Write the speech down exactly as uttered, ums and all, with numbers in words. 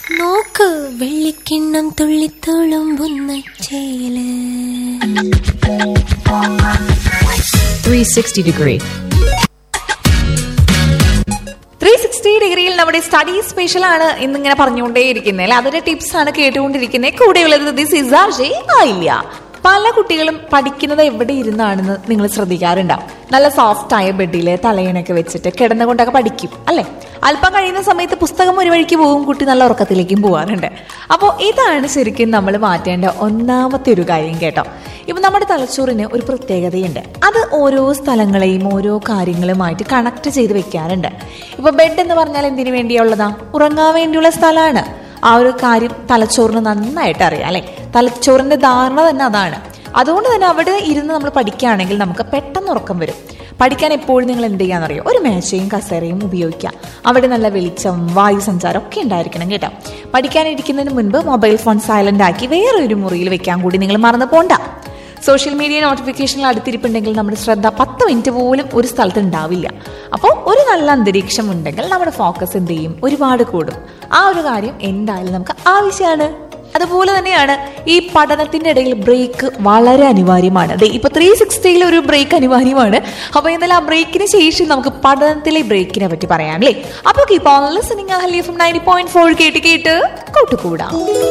നോക്ക് വെള്ളിക്കിണ്ണം തുള്ളിത്തുളുമ്പുന്ന ചേല് three sixty degree. Three sixty ഡിഗ്രിയിൽ നമ്മുടെ സ്റ്റഡി സ്പെഷ്യൽ ആണ് ഇന്നിങ്ങനെ പറഞ്ഞുകൊണ്ടേയിരിക്കുന്നത് അല്ലെ. അതിന്റെ ടിപ്സ് ആണ് കേട്ടുകൊണ്ടിരിക്കുന്നത്. കൂടെയുള്ളത് ദിസ് ഈസ് ആർജെ ആയില്ല. പല കുട്ടികളും പഠിക്കുന്നത് എവിടെ ഇരുന്നാണെന്ന് നിങ്ങൾ ശ്രദ്ധിക്കാറുണ്ടാവും. നല്ല സോഫ്റ്റ് ആയ ബെഡില് തലയണൊക്കെ വെച്ചിട്ട് കിടന്നുകൊണ്ടൊക്കെ പഠിക്കും അല്ലെ. അല്പം കഴിയുന്ന സമയത്ത് പുസ്തകം ഒരു വഴിക്ക് പോകും, കുട്ടി നല്ല ഉറക്കത്തിലേക്കും പോകാറുണ്ട്. അപ്പോൾ ഇതാണ് ശരിക്കും നമ്മൾ മാറ്റേണ്ട ഒന്നാമത്തെ ഒരു കാര്യം കേട്ടോ. ഇപ്പൊ നമ്മുടെ തലച്ചോറിന് ഒരു പ്രത്യേകതയുണ്ട്. അത് ഓരോ സ്ഥലങ്ങളെയും ഓരോ കാര്യങ്ങളുമായിട്ട് കണക്ട് ചെയ്ത് വെക്കാറുണ്ട്. ഇപ്പൊ ബെഡ് എന്ന് പറഞ്ഞാൽ എന്തിനു വേണ്ടിയുള്ളതാ? ഉറങ്ങാൻ വേണ്ടിയുള്ള സ്ഥലമാണ്. ആ ഒരു കാര്യം തലച്ചോറിന് നന്നായിട്ട് അറിയാം അല്ലെ. തലച്ചോറിന്റെ ധാരണ തന്നെ അതാണ്. അതുകൊണ്ട് തന്നെ അവിടെ ഇരുന്ന് നമ്മൾ പഠിക്കുകയാണെങ്കിൽ നമുക്ക് പെട്ടെന്ന് ഉറക്കം വരും. പഠിക്കാൻ എപ്പോഴും നിങ്ങൾ എന്ത് ചെയ്യാന്നറിയോ? ഒരു മേശയും കസേരയും ഉപയോഗിക്കാം. അവിടെ നല്ല വെളിച്ചം, വായു സഞ്ചാരം ഒക്കെ ഉണ്ടായിരിക്കണം കേട്ടോ. പഠിക്കാനിരിക്കുന്നതിന് മുൻപ് മൊബൈൽ ഫോൺ സൈലന്റ് ആക്കി വേറൊരു മുറിയിൽ വെക്കാൻ കൂടി നിങ്ങൾ മറന്നു പോണ്ട. സോഷ്യൽ മീഡിയ നോട്ടിഫിക്കേഷനിൽ അടുത്തിരിപ്പുണ്ടെങ്കിൽ നമ്മുടെ ശ്രദ്ധ പത്ത് മിനിറ്റ് പോലും ഒരു സ്ഥലത്ത് ഉണ്ടാവില്ല. അപ്പോൾ ഒരു നല്ല അന്തരീക്ഷം ഉണ്ടെങ്കിൽ നമ്മുടെ ഫോക്കസ് എന്ത് ചെയ്യും? ഒരുപാട് കൂടും. ആ ഒരു കാര്യം എന്തായാലും നമുക്ക് ആവശ്യമാണ്. അതുപോലെ തന്നെയാണ് ഈ പഠനത്തിന്റെ ഇടയിൽ ബ്രേക്ക് വളരെ അനിവാര്യമാണ്. അതെ, ഇപ്പൊ ത്രീ സിക്സ്റ്റിയിൽ ഒരു ബ്രേക്ക് അനിവാര്യമാണ്. അപ്പൊ എന്നാൽ ആ ബ്രേക്കിന് ശേഷം നമുക്ക് പഠനത്തിലെ ബ്രേക്കിനെ പറ്റി പറയാം അല്ലേ. അപ്പൊ keep on listening Ahalya F M ninety point four കേട്ട് കേട്ട് കൂട്ടുകൂടാം.